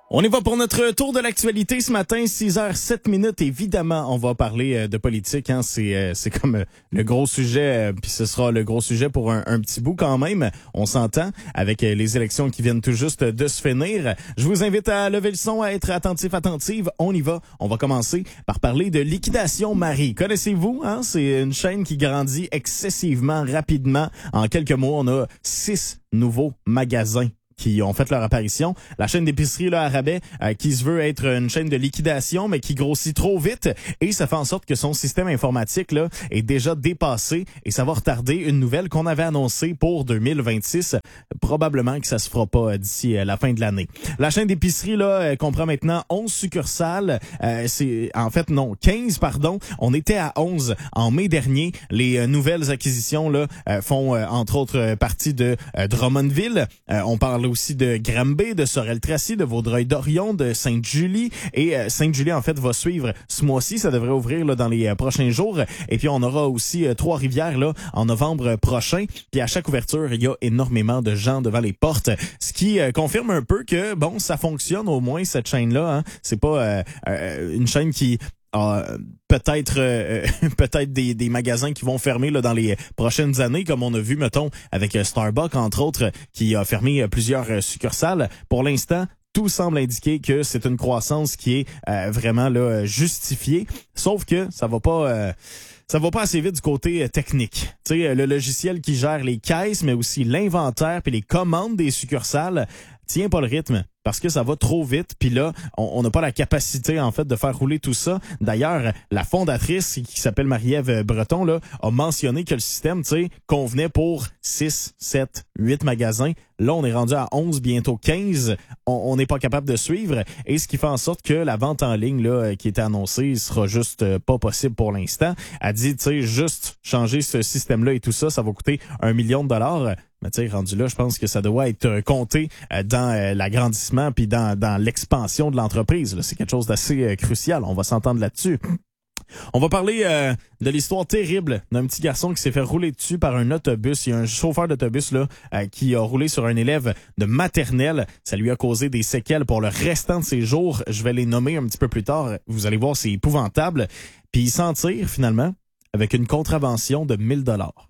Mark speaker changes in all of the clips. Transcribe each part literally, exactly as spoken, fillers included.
Speaker 1: On y va pour notre tour de l'actualité ce matin, six heures sept minutes. Évidemment, on va parler de politique. Hein. C'est, c'est comme le gros sujet, puis ce sera le gros sujet pour un, un petit bout quand même. On s'entend avec les élections qui viennent tout juste de se finir. Je vous invite à lever le son, à être attentif, attentive. On y va. On va commencer par parler de Liquidation Marie. Connaissez-vous? Hein? C'est une chaîne qui grandit excessivement rapidement. En quelques mois, on a six nouveaux magasins qui ont fait leur apparition. La chaîne d'épicerie là, à rabais, euh, qui se veut être une chaîne de liquidation, mais qui grossit trop vite. Et ça fait en sorte que son système informatique là est déjà dépassé et ça va retarder une nouvelle qu'on avait annoncée pour deux mille vingt-six. Probablement que ça se fera pas euh, d'ici euh, la fin de l'année. La chaîne d'épicerie là euh, comprend maintenant onze succursales. Euh, c'est en fait non, quinze pardon. On était à onze en mai dernier. Les euh, nouvelles acquisitions là euh, font euh, entre autres euh, partie de euh, Drummondville. Euh, on parle aussi de Granby, de Sorel-Tracy, de Vaudreuil-Dorion, de Sainte-Julie. Et euh, Sainte-Julie, en fait, va suivre ce mois-ci. Ça devrait ouvrir là, dans les euh, prochains jours. Et puis, on aura aussi euh, Trois-Rivières là en novembre prochain. Puis, à chaque ouverture, il y a énormément de gens devant les portes. Ce qui euh, confirme un peu que, bon, ça fonctionne au moins, cette chaîne-là. Hein. C'est pas euh, euh, une chaîne qui... Euh, peut-être euh, peut-être des, des magasins qui vont fermer là, dans les prochaines années, comme on a vu, mettons, avec Starbucks, entre autres, qui a fermé plusieurs succursales. Pour l'instant, tout semble indiquer que c'est une croissance qui est euh, vraiment là justifiée, sauf que ça va pas... Euh, Ça va pas assez vite du côté euh, technique. Tu sais, le logiciel qui gère les caisses, mais aussi l'inventaire puis les commandes des succursales tient pas le rythme parce que ça va trop vite. Puis là, on n'a pas la capacité en fait de faire rouler tout ça. D'ailleurs, la fondatrice qui s'appelle Marie-Ève Breton là a mentionné que le système, tu sais, convenait pour six, sept, huit magasins. Là, on est rendu à onze, bientôt quinze. On n'est pas capable de suivre. Et ce qui fait en sorte que la vente en ligne là qui était annoncée sera juste euh, pas possible pour l'instant. Elle dit, tu sais, juste changer ce système-là et tout ça, ça va coûter un million de dollars. Mais tu sais, rendu là, je pense que ça doit être compté euh, dans euh, l'agrandissement puis dans, dans l'expansion de l'entreprise. Là. C'est quelque chose d'assez euh, crucial. On va s'entendre là-dessus. On va parler euh, de l'histoire terrible d'un petit garçon qui s'est fait rouler dessus par un autobus. Il y a un chauffeur d'autobus là euh, qui a roulé sur un élève de maternelle. Ça lui a causé des séquelles pour le restant de ses jours. Je vais les nommer un petit peu plus tard. Vous allez voir, c'est épouvantable. Puis il s'en tire finalement avec une contravention de mille dollars.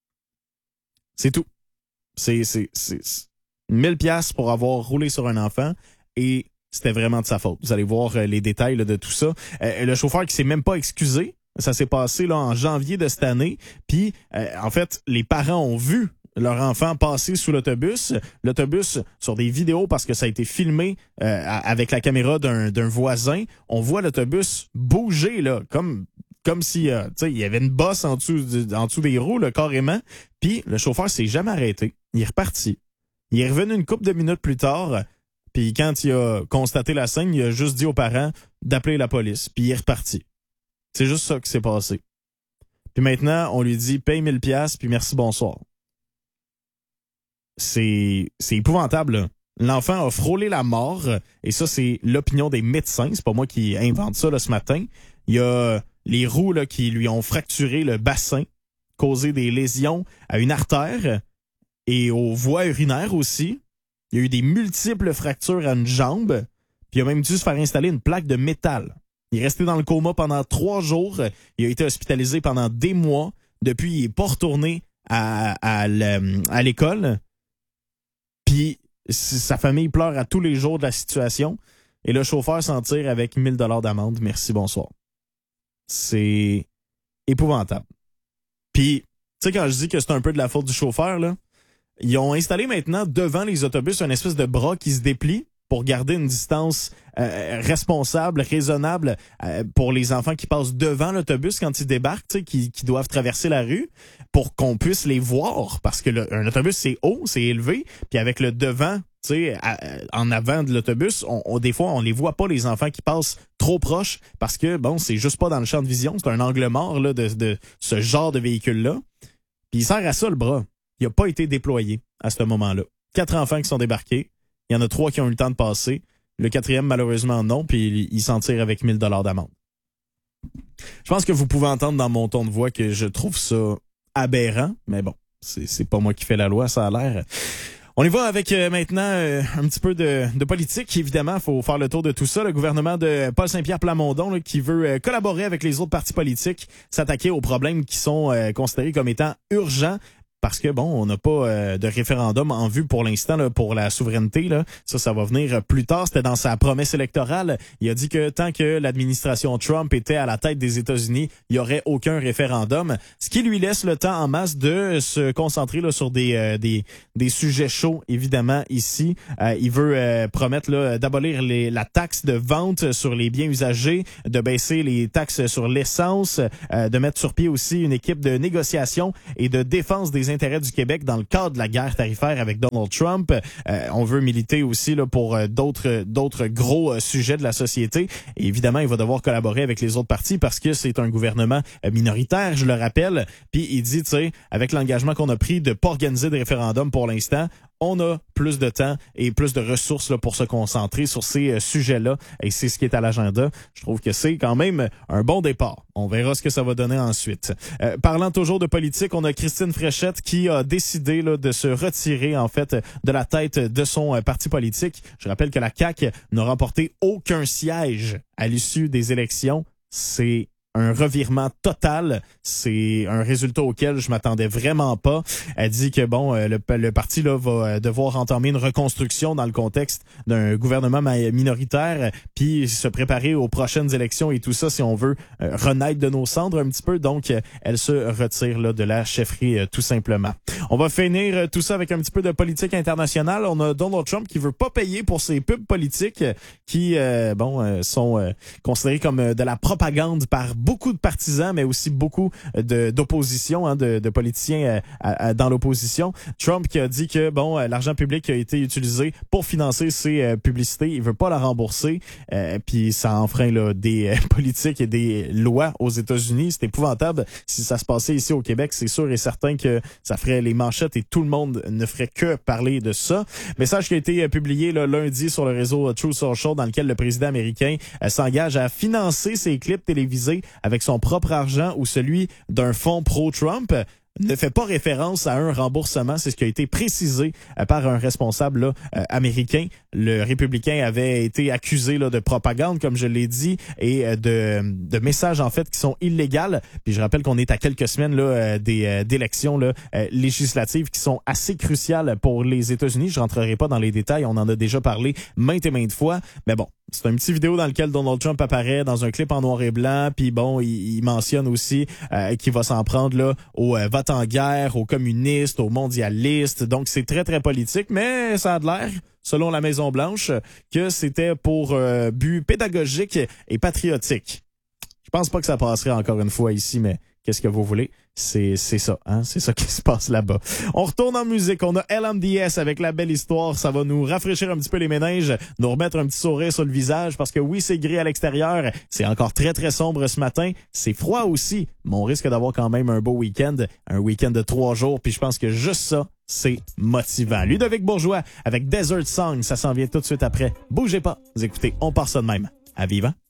Speaker 1: C'est tout. C'est, c'est, c'est mille piastres pour avoir roulé sur un enfant et c'était vraiment de sa faute. Vous allez voir euh, les détails là, de tout ça. Euh, le chauffeur qui s'est même pas excusé, ça s'est passé là en janvier de cette année. Puis, euh, en fait, les parents ont vu leur enfant passer sous l'autobus. L'autobus, sur des vidéos, parce que ça a été filmé euh, avec la caméra d'un, d'un voisin, on voit l'autobus bouger là, comme... Comme si, euh, tu sais, il y avait une bosse en dessous, du, en dessous des roues, là, carrément. Puis le chauffeur s'est jamais arrêté. Il est reparti. Il est revenu une couple de minutes plus tard. Puis quand il a constaté la scène, il a juste dit aux parents d'appeler la police. Puis il est reparti. C'est juste ça qui s'est passé. Puis maintenant, on lui dit paye mille piastres puis merci, bonsoir. C'est, c'est épouvantable, là. L'enfant a frôlé la mort. Et ça, c'est l'opinion des médecins. C'est pas moi qui invente ça là, ce matin. Il y a les roues là, qui lui ont fracturé le bassin, causé des lésions à une artère et aux voies urinaires aussi. Il y a eu des multiples fractures à une jambe. Puis il a même dû se faire installer une plaque de métal. Il est resté dans le coma pendant trois jours. Il a été hospitalisé pendant des mois. Depuis, il n'est pas retourné à, à, à l'école. Puis sa famille pleure à tous les jours de la situation. Et le chauffeur s'en tire avec mille dollars d'amende. Merci, bonsoir. C'est épouvantable. Puis, tu sais, quand je dis que c'est un peu de la faute du chauffeur, là, ils ont installé maintenant devant les autobus un espèce de bras qui se déplie pour garder une distance euh, responsable, raisonnable euh, pour les enfants qui passent devant l'autobus quand ils débarquent, tu sais, qui, qui doivent traverser la rue, pour qu'on puisse les voir. Parce que le, un autobus, c'est haut, c'est élevé, puis avec le devant, tu sais, en avant de l'autobus, on, on, des fois, on les voit pas, les enfants qui passent trop proches, parce que, bon, c'est juste pas dans le champ de vision, c'est un angle mort là, de, de ce genre de véhicule-là. Puis il sert à ça, le bras. Il a pas été déployé à ce moment-là. Quatre enfants qui sont débarqués. Il y en a trois qui ont eu le temps de passer. Le quatrième, malheureusement, non, puis il s'en tire avec mille dollars d'amende. Je pense que vous pouvez entendre dans mon ton de voix que je trouve ça aberrant, mais bon, c'est, c'est pas moi qui fais la loi, ça a l'air. On y va avec euh, maintenant euh, un petit peu de, de politique. Évidemment, il faut faire le tour de tout ça. Le gouvernement de Paul Saint-Pierre Plamondon là, qui veut euh, collaborer avec les autres partis politiques, s'attaquer aux problèmes qui sont euh, considérés comme étant urgents. Parce que, bon, on n'a pas euh, de référendum en vue pour l'instant là, pour la souveraineté. Là. Ça, ça va venir plus tard. C'était dans sa promesse électorale. Il a dit que tant que l'administration Trump était à la tête des États-Unis, il n'y aurait aucun référendum. Ce qui lui laisse le temps en masse de se concentrer là, sur des, euh, des, des sujets chauds, évidemment, ici. Euh, il veut euh, promettre là, d'abolir les, la taxe de vente sur les biens usagés, de baisser les taxes sur l'essence, euh, de mettre sur pied aussi une équipe de négociation et de défense des intérêts du Québec dans le cadre de la guerre tarifaire avec Donald Trump. Euh, on veut militer aussi là, pour euh, d'autres d'autres gros euh, sujets de la société. Et évidemment, il va devoir collaborer avec les autres partis parce que c'est un gouvernement euh, minoritaire, je le rappelle. Puis il dit, tu sais, avec l'engagement qu'on a pris de pas organiser de référendum pour l'instant, on a plus de temps et plus de ressources là, pour se concentrer sur ces euh, sujets-là. Et c'est ce qui est à l'agenda. Je trouve que c'est quand même un bon départ. On verra ce que ça va donner ensuite. Euh, parlant toujours de politique, on a Christine Fréchette qui a décidé là, de se retirer en fait de la tête de son euh, parti politique. Je rappelle que la C A Q n'a remporté aucun siège à l'issue des élections. C'est un revirement total. C'est un résultat auquel je m'attendais vraiment pas. Elle dit que bon, le, le parti là va devoir entamer une reconstruction dans le contexte d'un gouvernement minoritaire, puis se préparer aux prochaines élections et tout ça si on veut euh, renaître de nos cendres un petit peu. Donc, elle se retire là de la chefferie euh, tout simplement. On va finir euh, tout ça avec un petit peu de politique internationale. On a Donald Trump qui veut pas payer pour ses pubs politiques euh, qui euh, bon euh, sont euh, considérées comme euh, de la propagande par beaucoup de partisans, mais aussi beaucoup de, d'opposition, hein, de, de politiciens euh, à, à, dans l'opposition. Trump qui a dit que bon, euh, l'argent public a été utilisé pour financer ses euh, publicités, il veut pas la rembourser, euh, puis ça enfreint là, des euh, politiques et des lois aux États-Unis. C'est épouvantable. Si ça se passait ici au Québec, c'est sûr et certain que ça ferait les manchettes et tout le monde ne ferait que parler de ça. Message qui a été euh, publié là, lundi sur le réseau Truth Social, dans lequel le président américain euh, s'engage à financer ses clips télévisés avec son propre argent ou celui d'un fonds pro-Trump, ne fait pas référence à un remboursement. C'est ce qui a été précisé euh, par un responsable là, euh, américain. Le républicain avait été accusé là, de propagande, comme je l'ai dit, et euh, de, de messages en fait qui sont illégaux. Puis je rappelle qu'on est à quelques semaines là, euh, des euh, d'élections là, euh, législatives qui sont assez cruciales pour les États-Unis. Je rentrerai pas dans les détails, on en a déjà parlé maintes et maintes fois. Mais bon, c'est une petite vidéo dans laquelle Donald Trump apparaît dans un clip en noir et blanc. Puis bon, il, il mentionne aussi euh, qu'il va s'en prendre là au euh, vote en guerre, aux communistes, aux mondialistes. Donc c'est très très politique, mais ça a de l'air, selon la Maison-Blanche, que c'était pour euh, but pédagogique et patriotique. Je pense pas que ça passerait encore une fois ici, mais qu'est-ce que vous voulez? C'est, c'est ça, hein? C'est ça qui se passe là-bas. On retourne en musique. On a L M D S avec La Belle Histoire. Ça va nous rafraîchir un petit peu les méninges, nous remettre un petit sourire sur le visage parce que oui, c'est gris à l'extérieur. C'est encore très, très sombre ce matin. C'est froid aussi, mais on risque d'avoir quand même un beau week-end. Un week-end de trois jours. Puis je pense que juste ça, c'est motivant. Ludovic Bourgeois avec Desert Song. Ça s'en vient tout de suite après. Bougez pas. Vous écoutez, on part ça de même. À vivant.